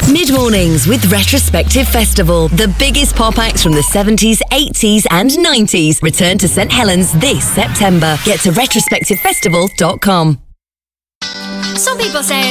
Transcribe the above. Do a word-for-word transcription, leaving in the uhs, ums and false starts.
Mid-mornings with Retrospective Festival. The biggest pop acts from the seventies, eighties and nineties return to St Helens this September. Get to retrospective festival dot com. Some people say